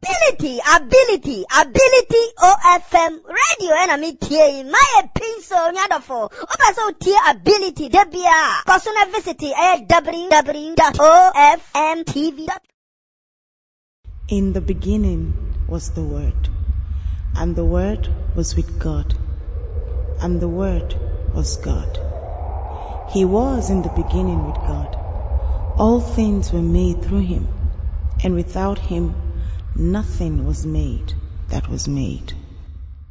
Ability, OFM radio enemy tia my pencil nyadofo. Opa so tia ability debia. Personal visit www.ofmtv.com. In the beginning was the Word, and the Word was with God, and the Word was God. He was in the beginning with God. All things were made through him, and without him nothing was made that was made.